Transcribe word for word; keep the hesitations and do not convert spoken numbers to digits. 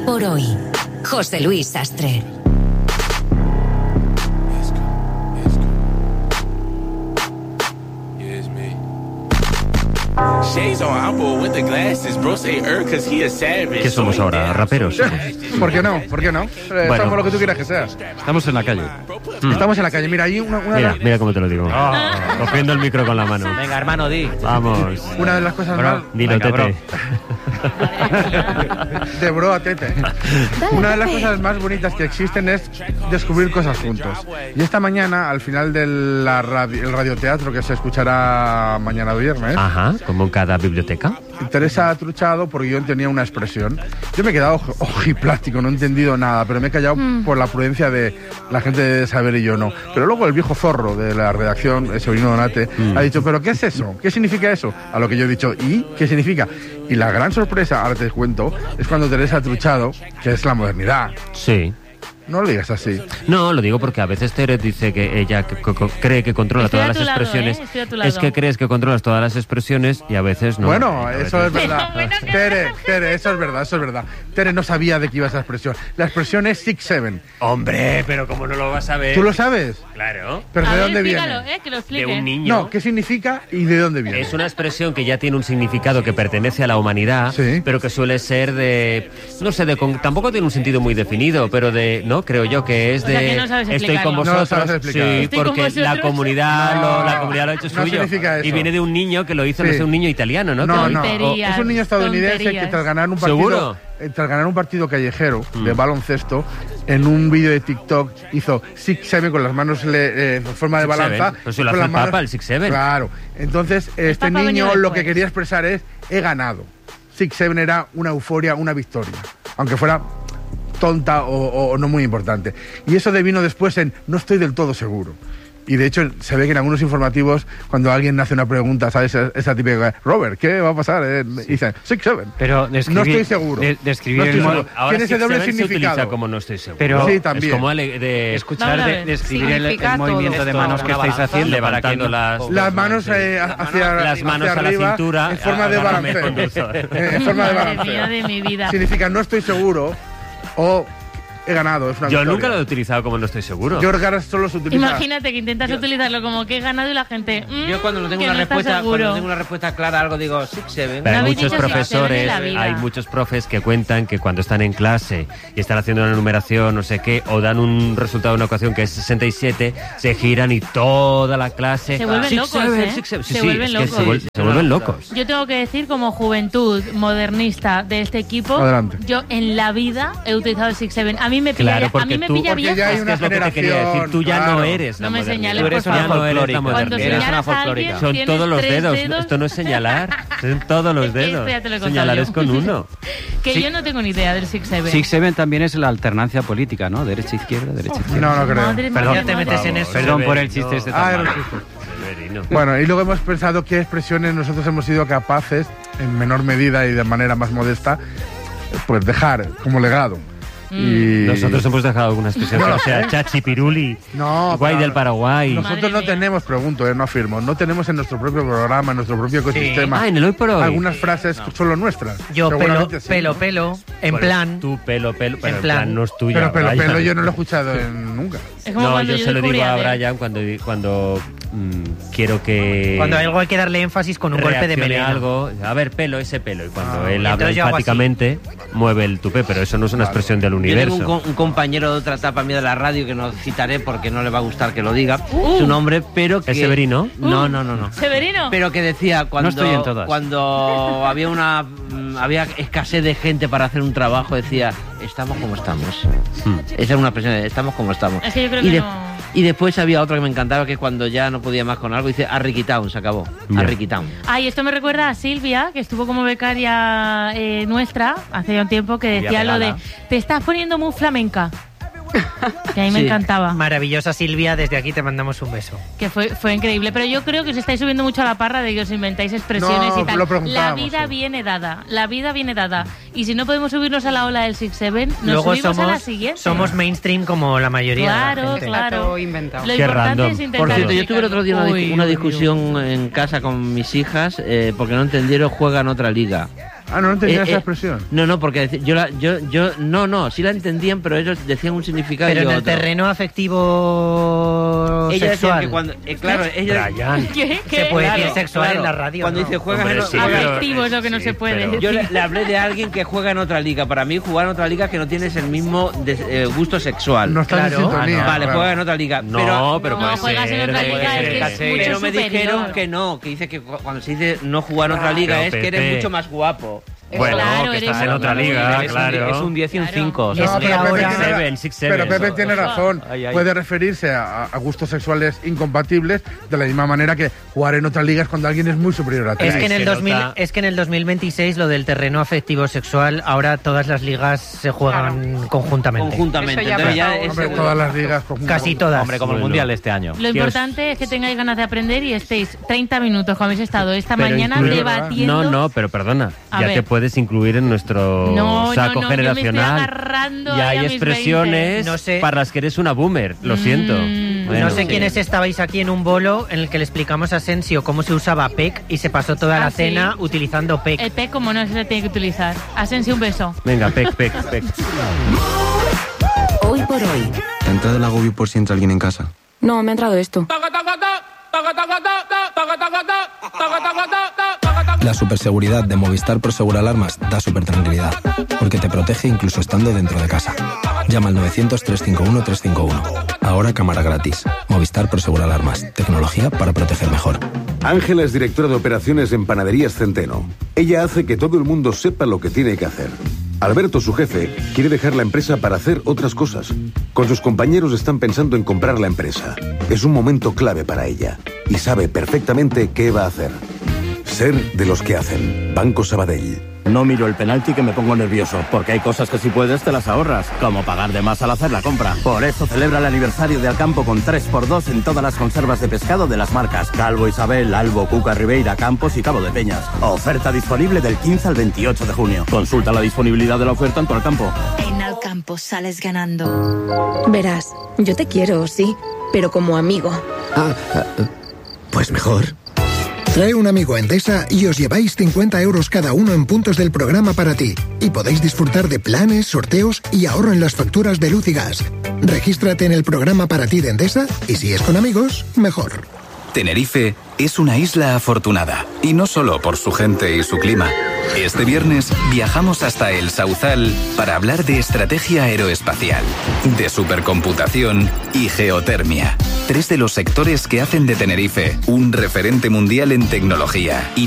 por hoy. José Luis Sastre. ¿Qué somos ahora? ¿Raperos? ¿Por qué no? ¿Por qué no? Eh, Bueno. somos lo que tú quieras que seas. Estamos en la calle. Mm. Estamos en la calle. Mira, ahí una, una, Mira, mira cómo te lo digo. Cogiendo el micro con la mano. Venga, hermano, di. Vamos. una de las cosas Bro, más... dilo, Venga, Tete. De bro a tete. Una de las cosas más bonitas que existen es descubrir cosas juntos. Y esta mañana, al final del la radio, el radioteatro que se escuchará mañana viernes, Ajá, como en cada biblioteca. Teresa Truchado por guión tenía una expresión. Yo me he quedado ojo- ojiplástico, no he entendido nada, pero me he callado Mm. por la prudencia de la gente de saber y yo no. Pero luego el viejo zorro de la redacción, Severino Donate, Mm. ha dicho, ¿pero qué es eso? ¿Qué significa eso? A lo que yo he dicho, ¿y qué significa? Y la gran sorpresa, ahora te cuento, es cuando Teresa Truchado, que es la modernidad, Sí. no lo digas así. No, lo digo porque a veces Tere dice que ella que- co- co- cree que controla Estoy todas a tu las lado, expresiones. ¿eh? Estoy a tu lado. Es que crees que controlas todas las expresiones y a veces no. Bueno, A eso veces- es verdad. Pero bueno, que- Tere, Tere, eso es verdad, eso es verdad. Tere no sabía de qué iba esa expresión. La expresión es six seven. Hombre, pero ¿cómo no lo vas a ver? ¿Tú lo sabes? Claro. ¿Pero A de ver, dónde explícalo, viene? eh, que lo De explique. un niño. No, ¿qué significa y de dónde viene? Es una expresión que ya tiene un significado que pertenece a la humanidad, Sí. pero que suele ser de, no sé, de con- tampoco tiene un sentido muy definido, pero de, no, creo yo que es O de, sea, que no sabes estoy con explicarlo. No lo vosotros, sabes explicar. sí, Estoy con porque la vosotros. comunidad, No, lo, la comunidad lo ha hecho no suyo. significa eso. Y viene de un niño que lo hizo, no Sí. sé, un niño italiano, ¿no? No, Que- no. Tonterías, Es un niño estadounidense tonterías. que tras ganar un partido, ¿Seguro? eh, tras ganar un partido callejero Mm. de baloncesto, en un vídeo de TikTok hizo six seven con las manos le- eh, en forma de Six balanza. seven. Pero si lo con hace las el manos- Papa, el six seven. Claro. Entonces, este Papa niño venido lo que después. quería expresar es he ganado. six seven era una euforia, una victoria. Aunque fuera tonta o, o no muy importante. Y eso devino después en no estoy del todo seguro. Y de hecho se ve que en algunos informativos cuando alguien hace una pregunta, ¿sabes? Esa, esa típica, Robert, ¿qué va a pasar? Eh, y dicen, six seven. Pero describir, No estoy seguro. de- describir No estoy el- seguro. Ahora Tiene ese six doble seven se significado. utiliza como no estoy seguro. Pero- Sí, también. Es como ale- de escuchar, Vamos a de, ver. describir el, el Significa movimiento todo. de manos que Esto, estáis una haciendo para que levantando no- las, Las manos eh, hacia, las manos hacia a la arriba, cintura, en forma de agárrame el balanceo. conductor. Eh, en forma de Madre balanceo. mía de mi vida. Significa no estoy seguro o he ganado. Es una Yo victoria. nunca lo he utilizado como no estoy seguro. Yo creo que ahora solo se utiliza. Imagínate que intentas utilizarlo como que he ganado y la gente. mm, Yo cuando no tengo que una no está respuesta, cuando seguro. no tengo una respuesta clara a algo digo six seven. Pero No hay habéis muchos dicho six seven profesores, en la vida. hay muchos profes que cuentan que cuando están en clase y están haciendo una numeración, no sé qué, o dan un resultado de una ecuación que es sesenta y siete, se giran y toda la clase... Se vuelven "Six locos, seven, ¿eh? six seven". Sí, Se sí, vuelven es que locos. se, vuel- se vuelven locos. Yo tengo que decir, como juventud modernista de este equipo, Adelante. yo en la vida he utilizado el six seven. A mí me pilla, Claro, a porque mí me tú- pilla porque vieja. ya hay Es que una es lo que te quería decir, tú ya generación, no claro. eres la No me modernidad. señales, Tú eres por una favor. Ya no eres la folclórica. Cuando modernidad. Eres una señalas a folclórica. alguien, Son tienes todos los tres dedos. dedos. Esto no es señalar, son todos los Esto dedos. ya te lo he contado Señalar yo. es con uno. Que Sí. yo no tengo ni idea del six seven. six seven también es la alternancia política, ¿no? Derecha-izquierda, derecha-izquierda. No, no creo. Madre mía, Perdón, madre te metes mía. en eso. Perdón por el chiste este tan Ah, era malo. un chiste. Severino. Bueno, y luego hemos pensado qué expresiones nosotros hemos sido capaces, en menor medida y de manera más modesta, pues dejar como legado. Y Nosotros hemos dejado alguna expresión, No, o sea, ¿eh? chachi piruli, No, guay pero- del Paraguay. Nosotros Madre no mía. tenemos, pregunto, eh, no afirmo, no tenemos en nuestro propio programa, en nuestro propio ecosistema, Ah, en el hoy por hoy. algunas frases que solo nuestras. Yo pelo, Seguramente sí, pelo, ¿no? pelo, en Bueno, plan... Tu pelo, pelo, pero En en plan- plan no es tuyo. Pero pelo, Brian. pelo yo no lo he escuchado en- nunca. Es como No, cuando yo se lo descubrí digo a ver. Brian cuando, cuando mm, quiero que... Cuando algo hay que darle énfasis con un golpe de reaccione melena. algo, a ver, pelo, ese pelo. Y cuando Ah. él Y habla entonces yo hago así. enfáticamente, mueve el tupé, pero eso no es una expresión del Yo tengo universo. un, co- un compañero de otra etapa mía de la radio que no citaré porque no le va a gustar que lo diga su nombre, pero que... ¿Es Severino? No, no, no, no. ¿Severino? Pero que decía cuando, estoy en todas. cuando había una mm, había escasez de gente para hacer un trabajo, decía, estamos como estamos. Hmm. Esa era una expresión, de, estamos como estamos. Es que yo creo y, que de- no- y después había otro que me encantaba, que cuando ya no podía más con algo, dice, a Ricky Town, se acabó. Ya. A Ricky Town. Ay, esto me recuerda a Silvia, que estuvo como becaria eh, nuestra hace ya un tiempo, que decía Silvia lo de, Pegada. te estás poniendo muy flamenca. Que a mí me Sí. encantaba. Maravillosa Silvia, desde aquí te mandamos un beso. Que fue, fue increíble. Pero yo creo que os estáis subiendo mucho a la parra de que os inventáis expresiones No, y tal. lo La preguntábamos, vida sí. viene dada. La vida viene dada. Y si no podemos subirnos a la ola del six seven, nos Luego subimos a la somos, siguiente. somos mainstream como la mayoría Claro, de la gente. claro. Está todo inventado. Lo Qué importante random. es intentar Por cierto, yo tuve el otro día una, dis- Uy, una uy, discusión en casa con mis hijas eh, porque no entendieron juegan otra liga. Ah, no, no entendía Eh, esa eh, expresión. No, no, porque dec- yo, la, yo, yo, no, no, sí la entendían, pero ellos decían un significado Pero y en el otro. terreno afectivo Ella decía sexual. que cuando, eh, claro, ella, Brian. ¿Qué? Se ¿Qué? puede Claro, decir sexual claro. en la radio. Cuando ¿no? dice juegas Hombre, en, sí, juegas- pero- Afectivo es lo que no sí, se puede pero- decir. Yo le, le hablé de alguien que juega en otra liga. Para mí, jugar en otra liga es que no tienes el mismo des- eh, gusto sexual. No está en Claro. sintonía. Ah, no. Vale, claro. juega en otra liga. No, pero, pero no, puede juegas en ser otra de- liga, puede es ser que es casi- mucho pero me superior. dijeron que no, que dice que cu- cuando se dice no jugar en otra liga Pero, es que Pepe. eres mucho más guapo. Bueno, Claro, que eres estás en un- otra liga, Es un- claro. Es un diez y un Claro. cinco. Es No, que pero Pepe ahora- tiene, Seven, six, seven. pero Pepe tiene razón. Ay, ay. Puede referirse a, a gustos sexuales incompatibles de la misma manera que jugar en otras ligas cuando alguien es muy superior a ti. Es que, en el se dos mil, nota- es que en el dos mil veintiséis lo del terreno afectivo sexual, ahora todas las ligas se juegan conjuntamente. Conjuntamente. Eso ya Entonces ya pasa. es- Hombre, todas las ligas. con- Casi todas. Hombre, como el Bueno. Mundial de este año. Lo Que os- importante es que tengáis ganas de aprender y estéis treinta minutos, como habéis estado esta Pero mañana, incluye- debatiendo. No, no, pero perdona. A ya ver. te puedes incluir en nuestro No, no, saco no, yo me estoy generacional. agarrando y ahí hay a mis expresiones veinte. No sé. para las que eres una boomer. Lo siento. Mm. Bueno, no sé sí. quiénes estabais aquí en un bolo en el que le explicamos a Asensio cómo se usaba P E C y se pasó toda Ah, la sí. cena utilizando P E C. El P, como no se le tiene que utilizar. Asensio, un beso. Venga, pec, pec, pec. Hoy por hoy. ¿Te ha entrado el agobio por si entra alguien en casa? No, me ha entrado esto. La superseguridad de Movistar Prosegur Alarmas da super tranquilidad, porque te protege incluso estando dentro de casa. Llama al novecientos, trescientos cincuenta y uno, trescientos cincuenta y uno. Ahora cámara gratis. Movistar Prosegur Alarmas. Tecnología para proteger mejor. Ángela es directora de operaciones en Panaderías Centeno. Ella hace que todo el mundo sepa lo que tiene que hacer. Alberto, su jefe, quiere dejar la empresa para hacer otras cosas. Con sus compañeros están pensando en comprar la empresa. Es un momento clave para ella y sabe perfectamente qué va a hacer. Ser de los que hacen. Banco Sabadell. No miro el penalti que me pongo nervioso, porque hay cosas que si puedes te las ahorras, como pagar de más al hacer la compra. Por eso celebra el aniversario de Alcampo con tres por dos en todas las conservas de pescado de las marcas Calvo Isabel, Albo, Cuca, Ribeira, Campos y Cabo de Peñas. Oferta disponible del quince al veintiocho de junio. Consulta la disponibilidad de la oferta en tu Alcampo. En Alcampo sales ganando. Verás, yo te quiero, sí, pero como amigo. Ah, pues mejor. Trae un amigo a Endesa y os lleváis cincuenta euros cada uno en puntos del programa para ti. Y podéis disfrutar de planes, sorteos y ahorro en las facturas de luz y gas. Regístrate en el programa para ti de Endesa y si es con amigos, mejor. Tenerife es una isla afortunada, y no solo por su gente y su clima. Este viernes viajamos hasta el Sauzal para hablar de estrategia aeroespacial, de supercomputación y geotermia. Tres de los sectores que hacen de Tenerife un referente mundial en tecnología y